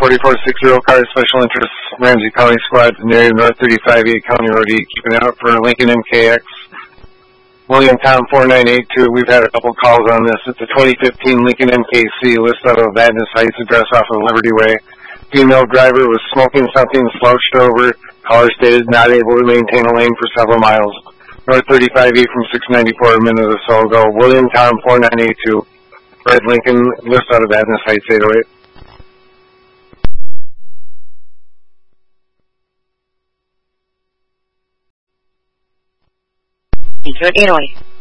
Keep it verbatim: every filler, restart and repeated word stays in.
forty-four sixty car special interest Ramsey County squad in the area of North thirty-five eight County Road E, keeping it out for Lincoln M K X. William Tom four nine eight two, we've had a couple calls on this. It's a twenty fifteen Lincoln M K C, list out of Vadnais Heights, address off of Liberty Way. Female driver was smoking something, slouched over. Caller stated not able to maintain a lane for several miles. North thirty-five E from six ninety-four a minute or so ago. William Tom four nine eight two, Red Lincoln, list out of Vadnais Heights eight oh eight. Detroit eight oh eight.